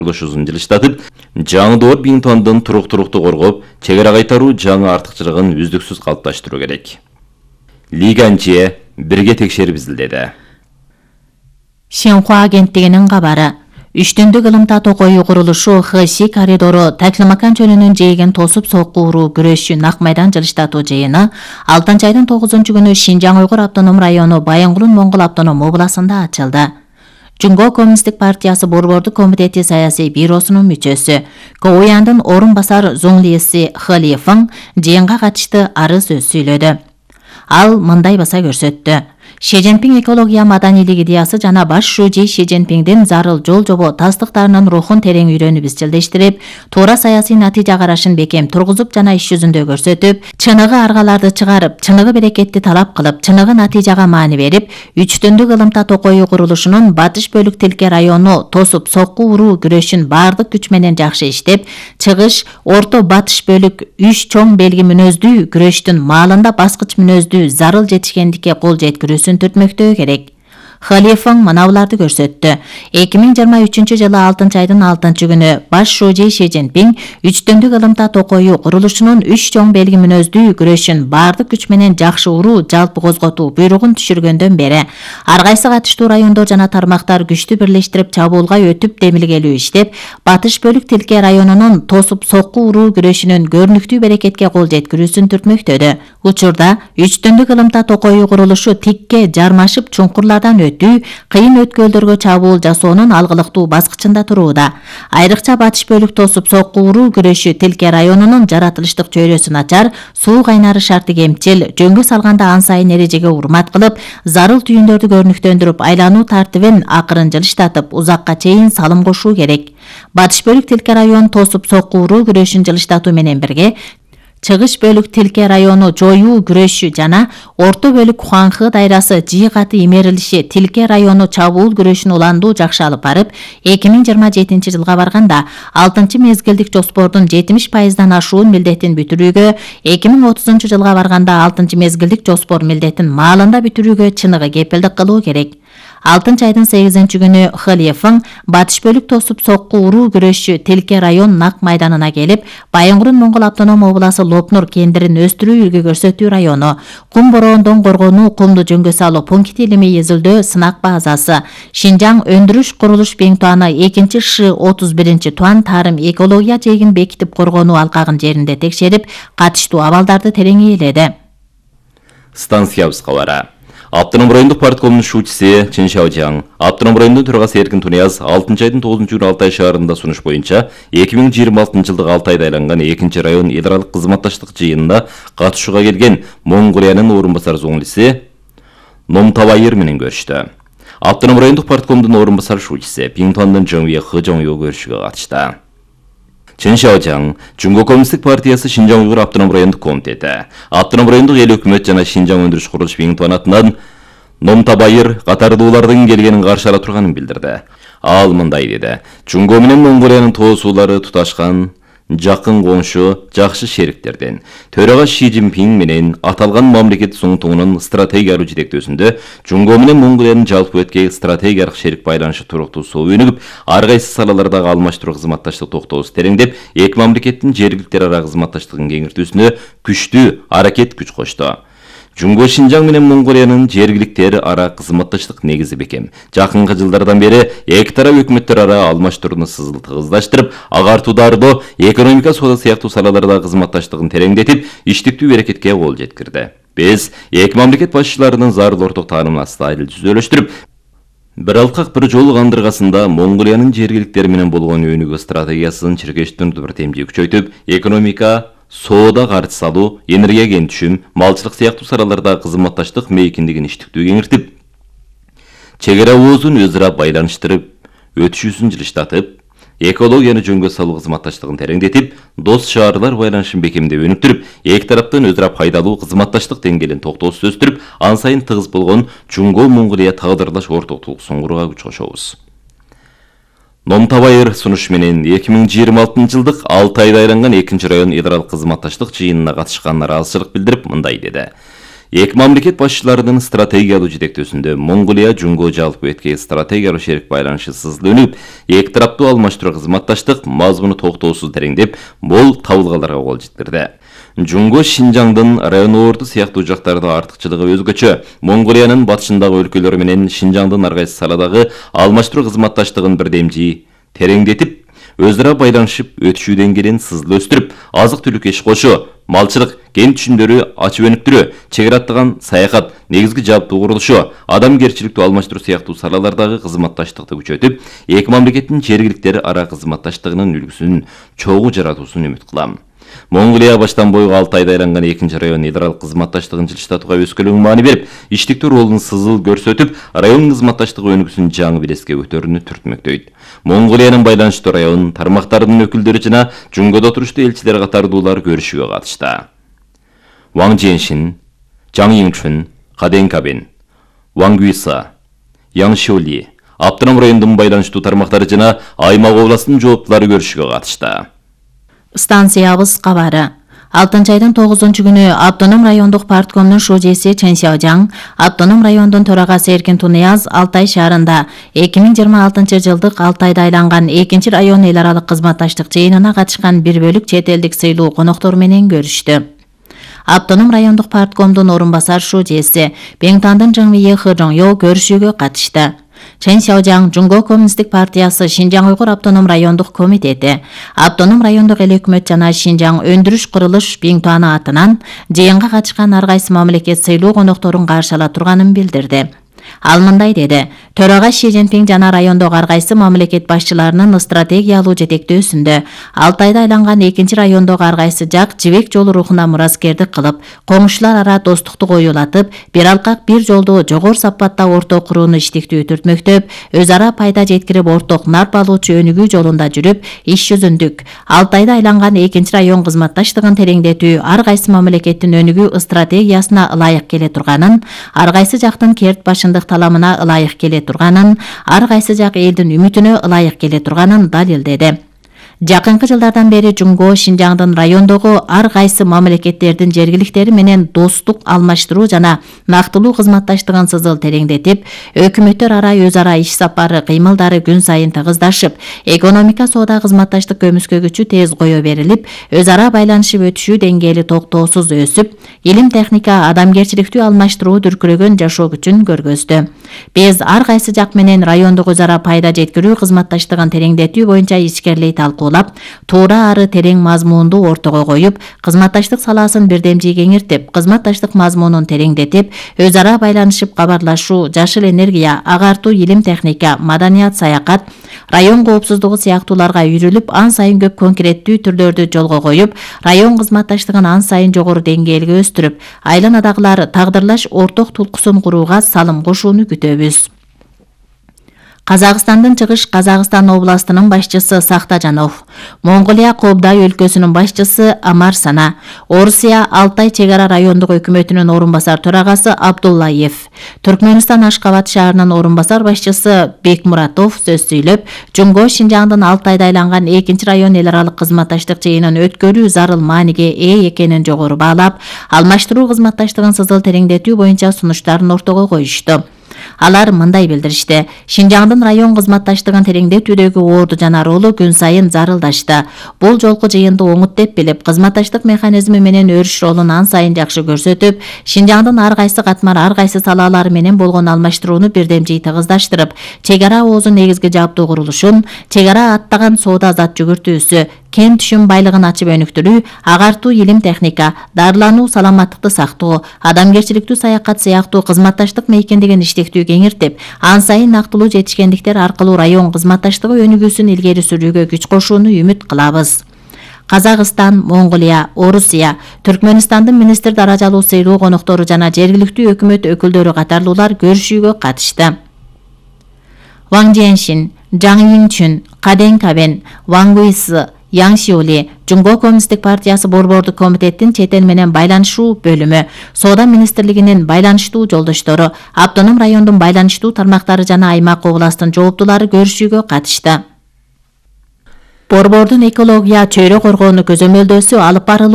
курулушун жылыштатып, жаңы доор Биңтуандын туруктуулукту коргоп, чек ара кайтаруу жаңы артыкчылыгын үздүксүз калыпташтыруу керек. Лиганче бирге текшерип изилдеди. Синхуа агенттигинин кабары. Үчтүндүк ылымта токою курулушу ХС коридору Таклимакан чөлүнүн жээген тосуп соккууруу күрөшчү нак майдан жылыштатуу жыйыны 6 айдын 9-күнү Шинжаң Уйгур автоном району Байынгулун Моңгол автоном областында ачылды. Жунго Коммунисттик партиясы борбордук комитети саясий бюросунун мүчөсү, Коуяндын орун басар Зоңлиси Халифың жыйынга катышты арыз сөз сүйлөдү. Ал мындай баса көрсөттү. Ши Цзиньпин экология маданийлик идеясы жана баш шүүжи Ши Цзиньпиндин зарыл жол жобо тастыктарынын рухун терең үйрөнүп изчилдештирип, туура саясий натыйжа карашын бекем тургузуп жана иш жүзүндө көрсөтүп, чыныгы аргаларды чыгарып, чыныгы берекетти талап кылып, чыныгы натыйжага маани берип, үчтүндүк ылымта токою курулушунун батыш бөлүк тилке району тосуп сокку уруу күрөшүн бардык күч менен жакшы иштеп, чыгыш орто батыш бөлүк 3 чоң белги мүнөздүү күрөштүн маалында баскыч мүнөздүү зарыл жетишкендикке кол жеткирүүсүн түртмөктөө керек. Халифың мынабуларды көрсөттү. 2023 жылы 6 айдын 6-күнү баш шүүжи Ши Цзиньпин үчтүндүк ылымта токою курулушунун 3 чоң белги мүнөздүү күрөшүн бардык күч менен жакшы уруу жалпы козготуу буйругун түшүргөндөн бери ар кайсы катыштуу райондор жана тармактар күчтү бирлештирип чабуулга өтүп демилгелүү иштеп, батыш бөлүк тилке районунун тосуп сокку уруу күрөшүнүн көрүнүктүү берекетке кол жеткирүүсүн түртмөктөдү. Учурда үчтүндүк ылымта токою курулушу тикке жармашып чуңкурлардан кыйын өткөлдөргө чабуул жасоонун алгылыктуу баскычында турууда. Айрыкча батыш бөлүк тосуп сокку уруу күрөшү тилке районунун жаратылыштык чөйрөсү начар, суу кайнары шарты кемчил, жөнгө салганда ан сайын эрежеге урмат кылып, зарыл түйүндөрдү көрүнүктөндүрүп, айлануу тартибин акырын жылыштатып, узакка чейин салым кошуу керек. Батыш бөлүк тилке район тосуп сокку уруу күрөшүн жылыштатуу менен бирге, чыгыш бөлүк тилке району жоюу күрөшү жана орто бөлүк Хуанхы дайрасы жыйгаты имерилиши тилке району чабуул күрөшүн уландуу жакшы алып барып, 2027 жылга барганда 6 мезгилдик жоспордун 70%дан ашуун милдетин бүтүрүүгө, 2030 жылга барганда 6 мезгилдик жоспор милдетин маалында бүтүрүүгө чыныгы кепилдик кылуу керек. 6 айдын 8-күнү Халифың батыш бөлүк тосуп сокку уруу күрөшчү тилке район нак майданына келип, Байынгурун Моңгол автоном обласы Лопнур кендирин өстүрүү үлгү көрсөтүү району, кум бороондон коргонуу кумду жөнгө салуу пункти илимий изилдөө сынак базасы, Шинжаң өндүрүш курулуш Биңтуаны 2 Ш 31 Туан тарым экология жээгин бекитип коргонуу алкагын жеринде текшерип, катыштуу абалдарды терең ээледи. Станциябыз кабары. Автоном райондук парткомдун шүүчүсү Чын Шаожаң, автоном райондун төрагасы Эркин Тунияз 6 айдын 9-күнү Алтай шаарында сунуш боюнча 2026 жылдык 6 айда айланган 2 район идаралык кызматташтык жыйынына катышууга келген Моңгулиянын орун басар Зоңлиси Номтабайыр менен көрүштү. Автоном райондук парткомдун орун басар шүүчүсү Биңтуандын Жоңуе Хыжоңуе көрүшүүгө катышты. Чын Шаожаң, Жунго Коммунисттик партиясы Шинжаң Уйгур автоном райондук комитети, автоном райондук эл өкмөт жана Шинжаң өндүрүш курулуш Биңтуан атынан Номтабайыр катардуулардын келгенин каршы ала турганын билдирди. Ал мындай деди: Жунго менен Монголиянын тоо суулары туташкан, жакын коңшу, жакшы шериктерден. Төрага Ши Цзиньпин менен аталган мамлекет суңтуңунун стратегиялык жетектөөсүндө Жунго менен Монголиянын жалпы өткей стратегиялык шерик байланышы туруктуусу өнүгүп, ар кайсы салалардагы алмаштыруу кызматташтык токтоосу тереңдеп, эки мамлекеттин жергиликтер ара кызматташтыгын кеңиртүүсүнө күчтүү аракет күч кошту. Жунго Шинжаң менен Монголиянын жергиликтер ара кызматташтык негизи бекем. Жакынкы жылдардан бери эки тарап өкмөттөр ара алмаштырууну тыгыздаштырып, агартуударды, экономика, соода сыяктуу салалардагы кызматташтыгын тереңдетип, иштиктүү берекетке кол жеткирди. Биз эки мамлекет башчыларынын зарыл орток таанымын астайыл түзөлөштүрүп, бир алкак бир жол кандыргасында Монголиянын жергиликтер менен болгон өнүгүү стратегиясын чиркештирүүнү бир темжи күчөйтүп, экономика, соода каржы салуу, энергия кентүшүм, малчылык сыяктуу салалардагы кызматташтык мейкиндигин иштиктүү кеңиртип, чек ара оозун өз ара байланыштырып, өтүшүүсүн жылыштатып, экологияны жөнгө салуу кызматташтыгын тереңдетип, дос шаарлар байланышын бекемдеп өнүктүрүп, эки тараптын өз ара пайдалуу кызматташтык деңгээлин токтоосуз өстүрүп, ан сайын тыгыз болгон Жунго Монголия тагдырлаш ортоктугун курууга күч кошобуз. Номтабайыр сунуш менен 2026 жылдык 6 айда айланган 2 район идаралык кызматташтык жыйынына катышканына ыраазычылык билдирип, мындай деди: Эки мамлекет башчыларынын стратегиялуу жетектөөсүндө Монголия Жунго жалпы өткөн стратегиялуу шерик байланышы сызылынып, эки тараптуу алмаштыруу кызматташтык мазмуну токтоосуз тереңдеп, мол табылгаларга кол жеткирди. Жунго Шинжаңдын район орду сыяктуу жактарда артыкчылыгы өзгөчө. Монголиянын батышындагы өлкөлөр менен Шинжаңдын ар кайсы саладагы алмаштыруу кызматташтыгын бирдемжи тереңдетип, өзара байланышып өтүшүү деңгээлин сызыл өстүрүп, азык-түлүк иш кошуу, малчылык, кен түшүндөрү ачып өнүктүрүү, чек ара аттаган саякат, негизги жабдуу курулушу, адамгерчиликтүү алмаштыруу сыяктуу салалардагы кызматташтыкты күчөтүп, эки мамлекеттин жергиликтер ара кызматташтыгынын үлгүсүн чогуу жаратуусун үмүт кылам. Монголия баштан бойгу 6 айда айланган 2-район эл аралык кызматташтыгын жылыштатууга өскөлөң маани берип, иштиктүү ролун сызыл көрсөтүп, район кызматташтыгы өнүгүүсүн жаңы белеске көтөрүүнү түртмөктөйт. Монголиянын байланыштуу район тармактарынын өкүлдөрү жана Жунгода туруштуу элчилер катардуулар көрүшүүгө катышты. Ваң Жиэншин, Жаң Йиңчүн, Каден Кабен, Ваң Гуйса, Яң Шиоли, Аптырам районунун байланыштуу тармактары жана аймак областынын жооптулары көрүшүүгө катышты. Станциябыз кабары. 6-айдын 9-күнү Автоном райондук парткомдун шужеси Чен Сяожаң, Автоном райондун төрагасы Эркин Тунияз Алтай шаарында 2026 жылдык 6 айда айланган 2-район эл аралык кызматташтык жыйынына катышкан бир бөлүк чет элдик сыйлуу коноктор менен көрүштү. Автоном райондук парткомдун орун басар шужеси Беңтандын Жаңвие Хыжоңё көрүшүүгө катышты. Чен Сяожаң Жунго коммунисттик партиясы Шинжаң уйгур автоном райондук комитети, Автоном райондук эл өкмөт жана Шинжаң өндүрүш курулуш Беңтуаны атынан жыйынга катышкан ар кайсы мамлекет сыйлуу конокторун каршыла турганын билдирди. Ал мындай деди: Төрага Ши Цзиньпин жана райондогу ар кайсы мамлекет башчыларынын стратегиялуу жетектөөсүндө 6 айда айланган 2-райондогу ар кайсы жак жибек жолу рухуна мураскердик кылып, коңшулар ара достукту коюлатып, бир алкак бир жолду жогору сапатта орток курууну иштиктүү түртмөктөп, өз ара пайда жеткирип орток нарп алуучу өнүгүү жолунда жүрүп, иш жүзүндүк 6 айда айланган 2-район кызматташтыгын тереңдетүү ар кайсы мамлекеттин өнүгүү стратегиясына ылайык келе турганын, ар кайсы жактын керт башындык таламына ылайык келе турганын, ар кайсы жак элдин үмүтүнө ылайык келе турганын далилдеди. Жакынкы жылдардан бери Жунго Шинжаңдын райондогу ар кайсы мамлекеттердин жергиликтери менен достук алмаштыруу жана нактылуу кызматташтыгын сызыл тереңдетип, өкмөттөр ара өз ара иш сапары кыймылдары күн сайын тыгыздашып, экономика соода кызматташтык көмүскө күчү тез кое берилип, өз ара байланышып өтүшүү деңгээли токтоосуз өсүп, илим техника, адамгерчиликтүү алмаштыруу дүркүрөгөн жашоо күчүн көргөздү. Биз ар кайсы жак менен райондук өз ара пайда жеткирүү кызматташтыгын тереңдетүү боюнча ичкерлей талкуулап, туура ары терең мазмунду ортого коюп, кызматташтык саласын бирдемжи кеңиртип, кызматташтык мазмунун тереңдетип, өз ара байланышып кабарлашуу, жашыл энергия, агартуу, илим техника, маданият, саякат, район коопсуздугу сыяктууларга үйрүлүп, ан сайын көп конкреттүү түрлөрдү жолго коюп, район кызматташтыгын ан сайын жогору деңгээлге өстүрүп, айланадагылар тагдырлаш орток тулкусын курууга салым кошууну күтөбүз. Казакстандын Чыгыш Казакстан областынын башчысы Сахтажанов, Монголия Кобдай өлкөсүнүн башчысы Амар Сана, Орусия Алтай чек ара райондук өкмөтүнүн орун басар төрагасы Абдуллаев, Түркмөнстан Ашкабад шаарынын орун басар башчысы Бекмуратов сөз сүйлөп, Жунго Шинжаңдын 6 айда айланган 2-район эл аралык кызматташтык жыйынын өткөрүү зарыл мааниге ээ экенин жогору баалап, алмаштыруу кызматташтыгын сызыл тереңдетүү боюнча сунуштарын ортого коюшту. Алар мындай билдиришти: Шинжаңдын район кызматташтыгын тереңдетүүдөгү орду жана ролу күн сайын зарылдашты. Бул жолку жыйынды оңут деп билип, кызматташтык механизми менен өрүш ролун ан сайын жакшы көрсөтүп, Шинжаңдын ар кайсы катмар, ар кайсы салалары менен болгон алмаштырууну бирдемжи тыгыздаштырып, чек ара оозун негизги жабдуу курулушун, чек ара аттаган соода зат жүгүртүүсү, кен түшүм байлыгын ачып өнүктүрүү, агартуу, илим техника, дарылануу, саламаттыкты сактоо, адамгерчиликтүү саякат сыяктуу кызматташтык мейкиндигин иштиктүү кеңиртип, ан сайын нактылуу жетишкендиктер аркылуу район кызматташтыгы өнүгүүсүн илгери сүрүүгө күч кошууну үмүт кылабыз. Казакстан, Монголия, Орусия, Түркмөнстандын министр даражалуу сыйлуу коноктору жана жергиликтүү өкмөт өкүлдөрү катарлуулар көрүшүүгө катышты. Ваң Жиэншин, Жаң Йиңчүн, Каден Кабен, Ваң Гуйсы, Яң Шиоли, Жунго коммунисттик партиясы борбордук комитеттин чет эл менен байланышуу бөлүмү, Соода министрлигинин байланыштуу жолдоштору, Автоном райондун байланыштуу тармактары жана аймак областын жооптулары көрүшүүгө катышты. Борбордун экология чөйрө коргоону көзөмөлдөөсү алып барылып